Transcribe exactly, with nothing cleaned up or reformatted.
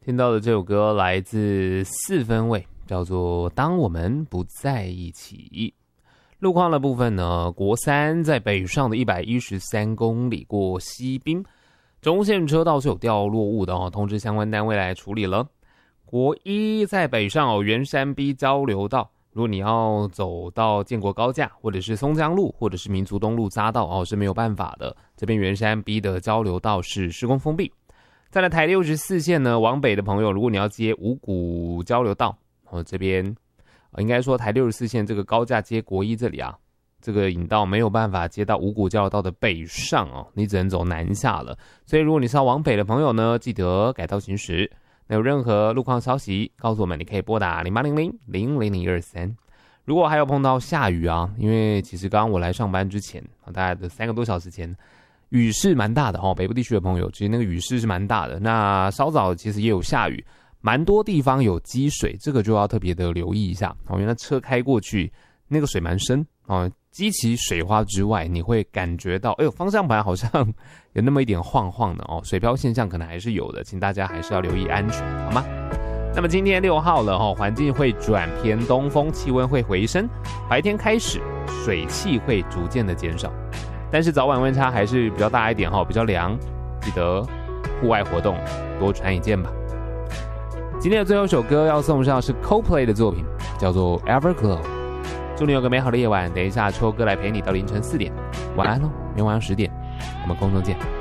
听到的这首歌来自四分卫，叫做《当我们不在一起》。路况的部分呢，国三在北上的一百一十三公里过西滨，中线车道是有掉落物的哦，通知相关单位来处理了。国一在北上哦，圆山 B 交流道，如果你要走到建国高架，或者是松江路，或者是民族东路匝道哦，是没有办法的。这边圆山 B 的交流道是施工封闭。再来台六十四线呢，往北的朋友，如果你要接五股交流道，哦这边。应该说台六十四线这个高架接国一这里啊，这个引道没有办法接到五股交流道的北上哦，你只能走南下了。所以如果你是要往北的朋友呢，记得改道行驶。那有任何路况消息告诉我们，你可以拨打零八零零零零零二三。如果还有碰到下雨啊，因为其实刚刚我来上班之前，大概的三个多小时前，雨势蛮大的哦，北部地区的朋友，其实那个雨势是蛮大的。那稍早其实也有下雨。蛮多地方有积水，这个就要特别的留意一下哦。因为车开过去，那个水蛮深哦。激起水花之外，你会感觉到，哎呦，方向盘好像有那么一点晃晃的哦。水漂现象可能还是有的，请大家还是要留意安全，好吗？那么今天六号了哦，环境会转偏东风，气温会回升，白天开始水汽会逐渐的减少，但是早晚温差还是比较大一点哈，比较凉，记得户外活动多穿一件吧。今天的最后一首歌要送上是 Coldplay 的作品，叫做 Everglow。 祝你有个美好的夜晚，等一下秋歌来陪你到凌晨四点。晚安咯，明晚上十点我们空中见。